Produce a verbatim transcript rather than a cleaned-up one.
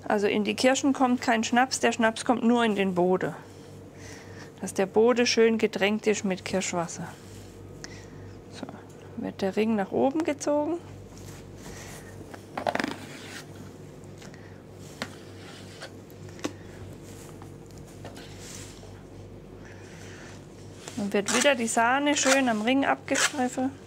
Also in die Kirschen kommt kein Schnaps, der Schnaps kommt nur in den Bode. Dass der Bode schön getränkt ist mit Kirschwasser. So, wird der Ring nach oben gezogen. Dann wird wieder die Sahne schön am Ring abgestreift.